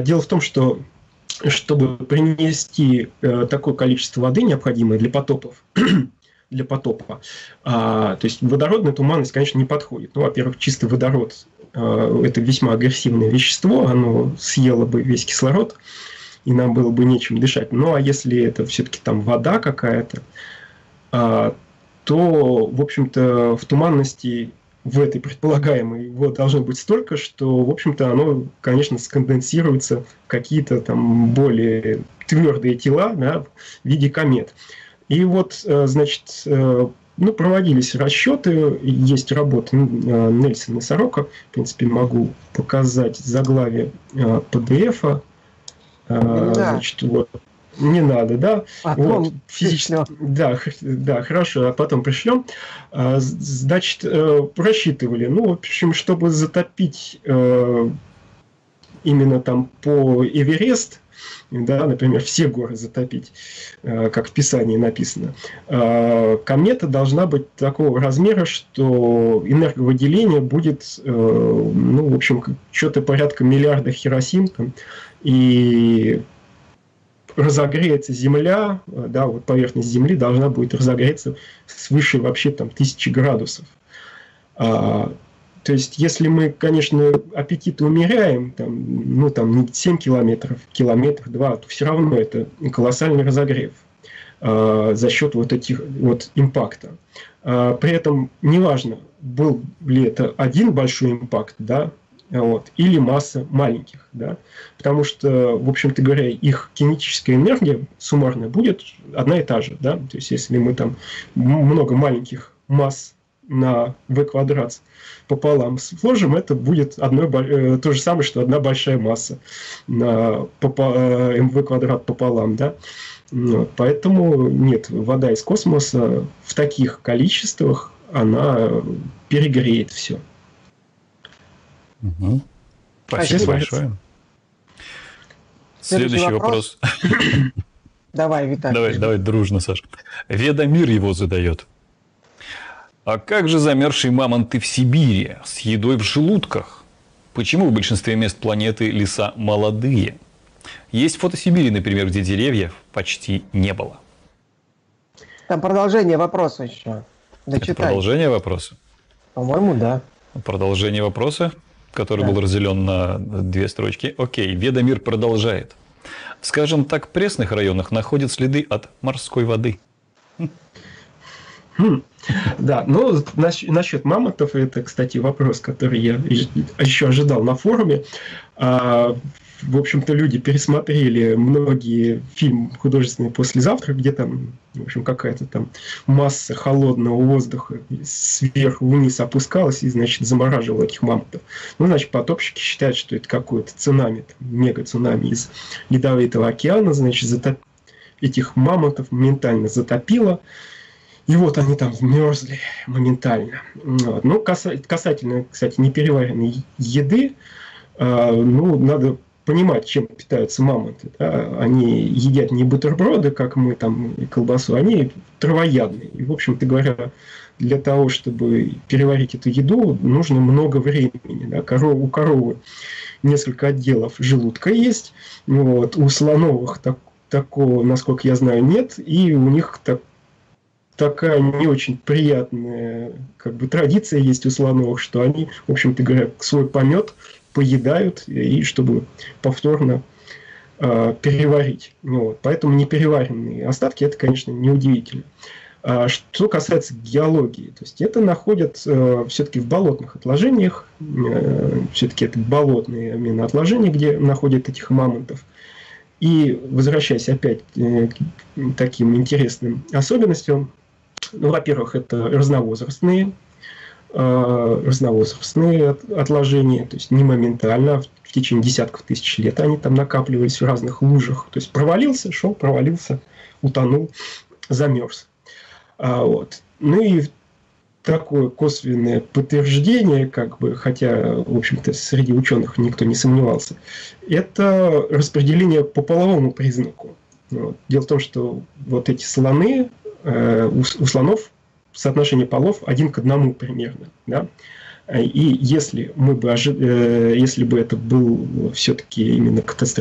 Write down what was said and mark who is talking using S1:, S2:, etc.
S1: Дело в том, что чтобы принести такое количество воды, необходимое для потопов, для потопа, то есть водородная туманность, конечно, не подходит. Ну, во-первых, чистый водород это весьма агрессивное вещество, оно съело бы весь кислород, и нам было бы нечем дышать. Ну, а если это все-таки там вода какая-то, то, в общем-то, в туманности в этой предполагаемой его должно быть столько, что, в общем-то, оно, конечно, сконденсируется в какие-то там более твердые тела, да, в виде комет. И вот, значит, ну, проводились расчеты, есть работы Нельсона и Сорока, в принципе, могу показать заглавие PDF-а, значит, вот. Не надо, да? Вот, физически, да, хорошо, а потом пришлем. Значит, рассчитывали, ну, в общем, чтобы затопить именно там по Эверест, да, например, все горы затопить, как в Писании написано, комета должна быть такого размера, что энерговыделение будет, ну, в общем, что-то порядка миллиарда Хиросим, там, и разогреется Земля, да, вот поверхность Земли должна будет разогреться свыше вообще там 1000 градусов. То есть, если мы, конечно, аппетиты умеряем, там, ну, там, не 7 километров, километр, 2, то все равно это колоссальный разогрев за счет вот этих вот импакта. При этом неважно, был ли это один большой импакт, да, вот, или масса маленьких, да, потому что, в общем-то говоря, их кинетическая энергия суммарная будет одна и та же, да, то есть если мы там много маленьких масс на v квадрат пополам сложим, это будет то же самое, что одна большая масса на mv квадрат пополам, да. Вот, поэтому нет, вода из космоса в таких количествах, она перегреет все.
S2: Угу. Спасибо большое. Следующий вопрос.
S3: Давай, Виталий.
S2: Давай дружно, Саша. Ведомир его задает. А как же замерзшие мамонты в Сибири с едой в желудках? Почему в большинстве мест планеты леса молодые? Есть фото Сибири, например, где деревьев почти не было.
S3: Там продолжение вопроса еще.
S2: Это продолжение вопроса?
S3: По-моему, да.
S2: Продолжение вопроса, который был разделен на 2 строчки. Окей, Ведомир продолжает. Скажем так, в пресных районах находят следы от морской воды.
S1: Да, ну, насчет мамонтов, это, кстати, вопрос, который я еще ожидал на форуме. В общем-то, люди пересмотрели многие фильмы художественные «Послезавтра», где там, в общем, какая-то там масса холодного воздуха сверху вниз опускалась и, значит, замораживала этих мамонтов. Ну, значит, потопщики считают, что это какое-то цунами, мега-цунами из Ледовитого океана, значит, этих мамонтов моментально затопило. И вот они там вмерзли моментально. Вот. Ну, касательно, кстати, непереваренной еды, ну, надо понимать, чем питаются мамонты. Да? Они едят не бутерброды, как мы там, и колбасу, они травоядные. И, в общем-то говоря, для того, чтобы переварить эту еду, нужно много времени. Да? У коровы несколько отделов желудка есть, вот. У слоновых такого, насколько я знаю, нет, и у них такая не очень приятная как бы традиция есть у слоновых, что они, в общем-то говоря, свой помет поедают, и чтобы повторно переварить. Вот. Поэтому непереваренные остатки, это, конечно, неудивительно. Что касается геологии, то есть это находят все-таки в болотных отложениях, все-таки это болотные именно отложения, где находят этих мамонтов. И возвращаясь опять к таким интересным особенностям, ну, во-первых, это разновозрастные отложения, то есть не моментально, в течение десятков тысяч лет они там накапливались в разных лужах. То есть провалился, утонул, замерз. Вот. Ну и такое косвенное подтверждение, как бы, хотя, в общем-то, среди ученых никто не сомневался, это распределение по половому признаку. Вот. Дело в том, что вот эти слоны, у слонов соотношение полов 1 к 1 примерно. Да? И если мы бы если бы это был все-таки именно